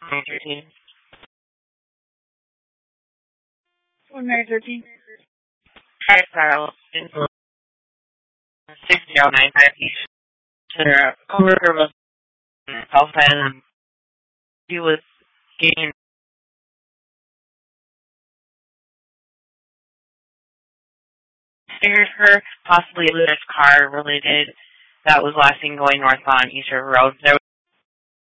913. 913. Hi, Carl. 6095 East Center. A coworker was outside and he was getting scared her, possibly a car related. That was last seen going north on East River Road. There